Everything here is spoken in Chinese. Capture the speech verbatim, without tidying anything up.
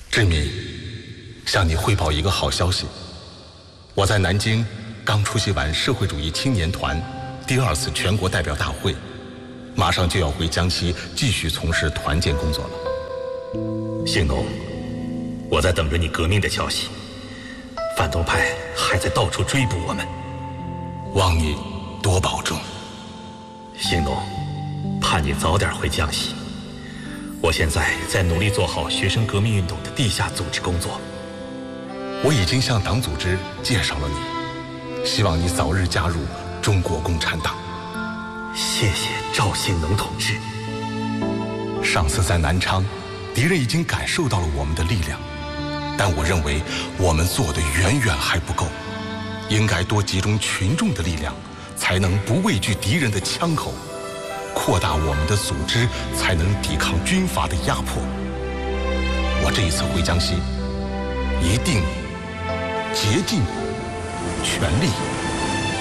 志明，向你汇报一个好消息，我在南京刚出席完社会主义青年团第二次全国代表大会，马上就要回江西继续从事团建工作了。 兴农，我在等着你革命的消息，反动派还在到处追捕我们， 望你多保重。 兴农，盼你早点回江西。我现在在努力做好学生革命运动的地下组织工作。 我已经向党组织介绍了你，希望你早日加入中国共产党。 谢谢赵兴农同志。 上次在南昌，敌人已经感受到了我们的力量，但我认为我们做的远远还不够，应该多集中群众的力量，才能不畏惧敌人的枪口，扩大我们的组织，才能抵抗军阀的压迫。我这一次回江西，一定竭尽全力